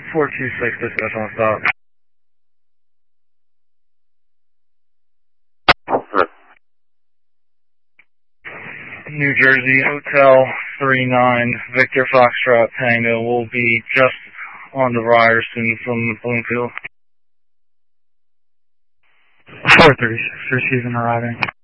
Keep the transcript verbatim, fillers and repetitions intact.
four two six, dispatch on stop. New Jersey, Hotel three nine, Victor Foxtrot Tango will be just on the Ryerson from Bloomfield. four three six, receiving arriving.